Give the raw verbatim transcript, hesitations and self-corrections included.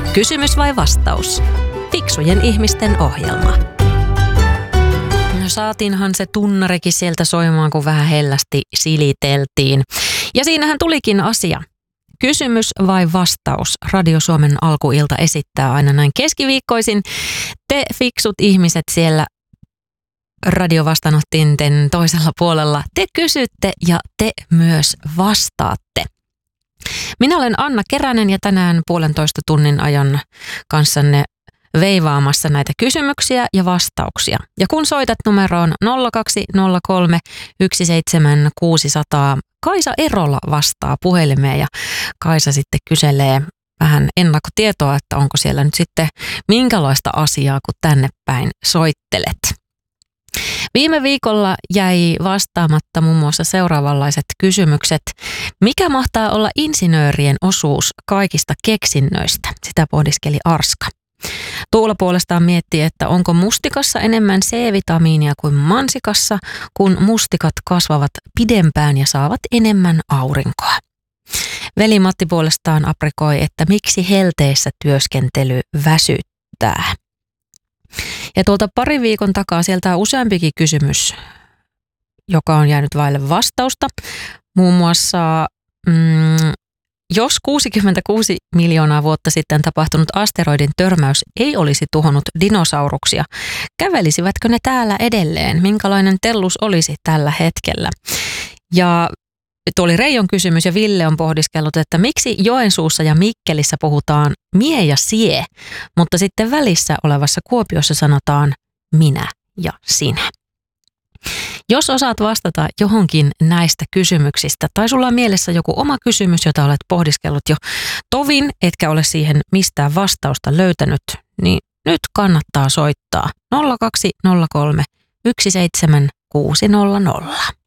Kysymys vai vastaus? Fiksujen ihmisten ohjelma. No saatiinhan se tunnarikin sieltä soimaan, kun vähän hellästi siliteltiin. Ja siinähän tulikin asia. Kysymys vai vastaus? Radio Suomen alkuilta esittää aina näin keskiviikkoisin. Te fiksut ihmiset siellä radiovastaanottinten toisella puolella. Te kysytte ja te myös vastaatte. Minä olen Anna Keränen ja tänään puolentoista tunnin ajan kanssanne veivaamassa näitä kysymyksiä ja vastauksia. Ja kun soitat numeroon nolla kaksi nolla kolme yksi seitsemän kuusi nolla nolla, Kaisa Erola vastaa puhelimeen ja Kaisa sitten kyselee vähän ennakkotietoa, että onko siellä nyt sitten minkälaista asiaa, kun tänne päin soittelet. Viime viikolla jäi vastaamatta muun muassa seuraavanlaiset kysymykset. Mikä mahtaa olla insinöörien osuus kaikista keksinnöistä? Sitä pohdiskeli Arska. Tuula puolestaan mietti, että onko mustikassa enemmän C-vitamiinia kuin mansikassa, kun mustikat kasvavat pidempään ja saavat enemmän aurinkoa. Veli-Matti puolestaan aprikoi, että miksi helteessä työskentely väsyttää. Ja tuolta pari viikon takaa sieltä on useampikin kysymys, joka on jäänyt vaille vastausta. Muun muassa, mm, jos kuusikymmentäkuusi miljoonaa vuotta sitten tapahtunut asteroidin törmäys ei olisi tuhonnut dinosauruksia, kävelisivätkö ne täällä edelleen? Minkälainen tellus olisi tällä hetkellä? Ja tuo oli Reijon kysymys ja Ville on pohdiskellut, että miksi Joensuussa ja Mikkelissä puhutaan mie ja sie, mutta sitten välissä olevassa Kuopiossa sanotaan minä ja sinä. Jos osaat vastata johonkin näistä kysymyksistä tai sulla on mielessä joku oma kysymys, jota olet pohdiskellut jo tovin, etkä ole siihen mistään vastausta löytänyt, niin nyt kannattaa soittaa nolla kaksi nolla kolme yksi seitsemän kuusi nolla nolla.